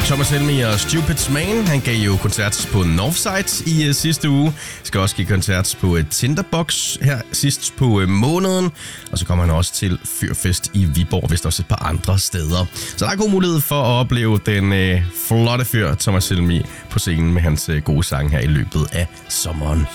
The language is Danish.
Thomas Helmig og Stupid Man, han gav jo koncert på Northside i sidste uge. Skal også give koncert på Tinderbox her sidst på måneden. Og så kommer han også til Fyrfest i Viborg, vist også et par andre steder. Så der er god mulighed for at opleve den flotte fyr Thomas Helmig på scenen med hans gode sang her i løbet af sommeren.